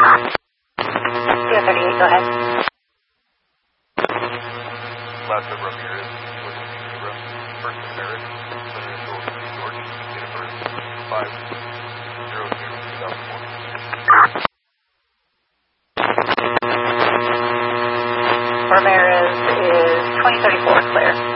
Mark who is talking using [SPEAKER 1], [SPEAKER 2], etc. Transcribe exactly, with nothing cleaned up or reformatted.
[SPEAKER 1] zero thirty-eight, go ahead.
[SPEAKER 2] Last of Ramirez, William Zebra, first of Merritt, Senator George, date of birth, five zero two two thousand one.
[SPEAKER 1] Ramirez is twenty thirty-four, clear.